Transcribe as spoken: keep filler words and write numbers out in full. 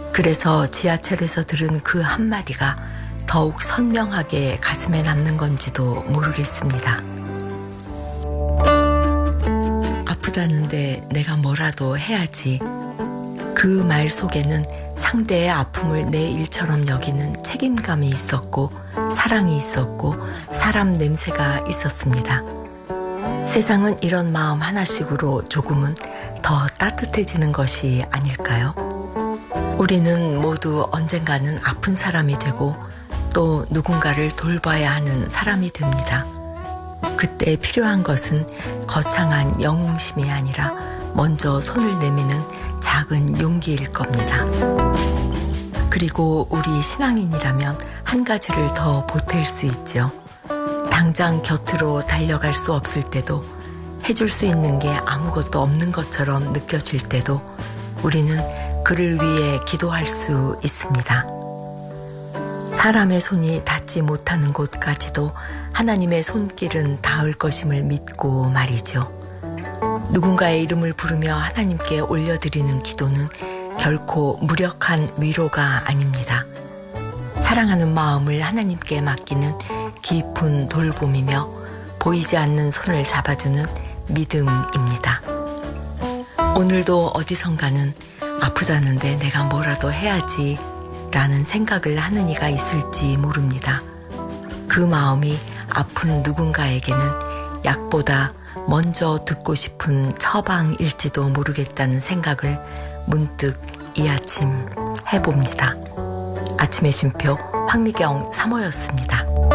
그래서 지하철에서 들은 그 한마디가 더욱 선명하게 가슴에 남는 건지도 모르겠습니다. 아프다는데 내가 뭐라도 해야지. 그 말 속에는 상대의 아픔을 내 일처럼 여기는 책임감이 있었고 사랑이 있었고 사람 냄새가 있었습니다. 세상은 이런 마음 하나씩으로 조금은 더 따뜻해지는 것이 아닐까요? 우리는 모두 언젠가는 아픈 사람이 되고 또 누군가를 돌봐야 하는 사람이 됩니다. 그때 필요한 것은 거창한 영웅심이 아니라 먼저 손을 내미는 작은 용기일 겁니다. 그리고 우리 신앙인이라면 한 가지를 더 보탤 수 있죠. 당장 곁으로 달려갈 수 없을 때도, 해줄 수 있는 게 아무것도 없는 것처럼 느껴질 때도 우리는 그를 위해 기도할 수 있습니다. 사람의 손이 닿지 못하는 곳까지도 하나님의 손길은 닿을 것임을 믿고 말이죠. 누군가의 이름을 부르며 하나님께 올려드리는 기도는 결코 무력한 위로가 아닙니다. 사랑하는 마음을 하나님께 맡기는 깊은 돌봄이며 보이지 않는 손을 잡아주는 믿음입니다. 오늘도 어디선가는 아프다는데 내가 뭐라도 해야지 라는 생각을 하는 이가 있을지 모릅니다. 그 마음이 아픈 누군가에게는 약보다 먼저 듣고 싶은 처방일지도 모르겠다는 생각을 문득 이 아침 해봅니다. 아침의 쉼표 황미경 사모였습니다.